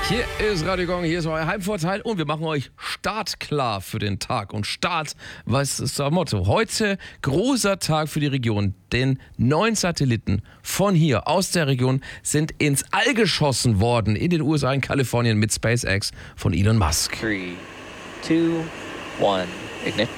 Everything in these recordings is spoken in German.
Hier ist Radio Gong, hier ist euer Heimvorteil und wir machen euch startklar für den Tag. Und Start, was ist das Motto? Heute großer Tag für die Region, denn 9 Satelliten von hier aus der Region sind ins All geschossen worden in den USA, in Kalifornien mit SpaceX von Elon Musk. 3, 2, 1, ignite.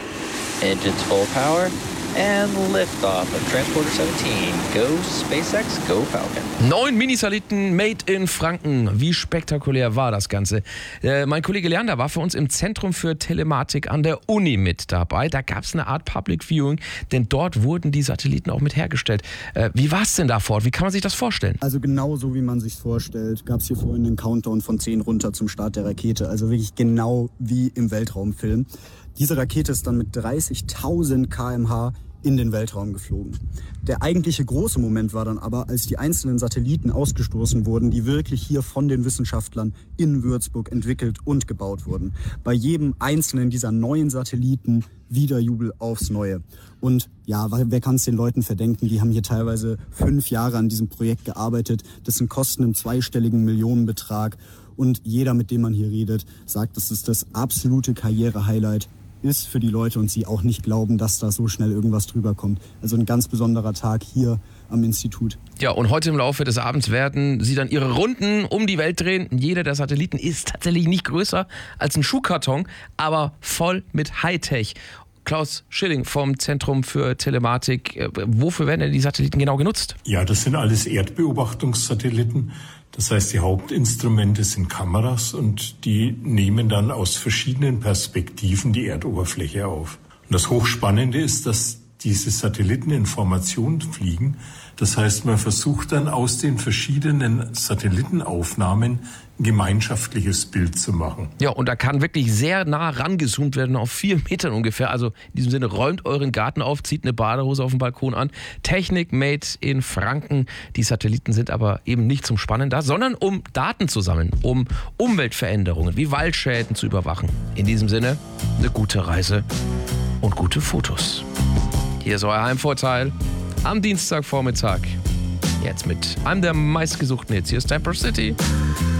Engines full power. And liftoff of Transporter 17. Go SpaceX, go Falcon. 9 Minisatelliten made in Franken. Wie spektakulär war das Ganze? Mein Kollege Leander war für uns im Zentrum für Telematik an der Uni mit dabei. Da gab es eine Art Public Viewing, denn dort wurden die Satelliten auch mit hergestellt. Wie war es denn da vor Ort? Wie kann man sich das vorstellen? Also genau so, wie man sich vorstellt, gab es hier vorhin einen Countdown von 10 runter zum Start der Rakete. Also wirklich genau wie im Weltraumfilm. Diese Rakete ist dann mit 30.000 km/h in den Weltraum geflogen. Der eigentliche große Moment war dann aber, als die einzelnen Satelliten ausgestoßen wurden, die wirklich hier von den Wissenschaftlern in Würzburg entwickelt und gebaut wurden. Bei jedem einzelnen dieser neuen Satelliten wieder Jubel aufs Neue. Und ja, wer kann es den Leuten verdenken? Die haben hier teilweise 5 Jahre an diesem Projekt gearbeitet. Das sind Kosten im zweistelligen Millionenbetrag. Und jeder, mit dem man hier redet, sagt, das ist das absolute Karriere-Highlight ist für die Leute und sie auch nicht glauben, dass da so schnell irgendwas drüber kommt. Also ein ganz besonderer Tag hier am Institut. Ja, und heute im Laufe des Abends werden sie dann ihre Runden um die Welt drehen. Jeder der Satelliten ist tatsächlich nicht größer als ein Schuhkarton, aber voll mit Hightech. Klaus Schilling vom Zentrum für Telematik. Wofür werden denn die Satelliten genau genutzt? Ja, das sind alles Erdbeobachtungssatelliten. Das heißt, die Hauptinstrumente sind Kameras und die nehmen dann aus verschiedenen Perspektiven die Erdoberfläche auf. Und das Hochspannende ist, dass diese Satelliten Informationen fliegen. Das heißt, man versucht dann aus den verschiedenen Satellitenaufnahmen ein gemeinschaftliches Bild zu machen. Ja, und da kann wirklich sehr nah rangezoomt werden, auf 4 Metern ungefähr. Also in diesem Sinne, räumt euren Garten auf, zieht eine Badehose auf dem Balkon an. Technik made in Franken. Die Satelliten sind aber eben nicht zum Spannen da, sondern um Daten zu sammeln, um Umweltveränderungen wie Waldschäden zu überwachen. In diesem Sinne, eine gute Reise und gute Fotos. Hier ist euer Heimvorteil am Dienstagvormittag. Jetzt mit einem der meistgesuchten Hits. Hier ist Temper City.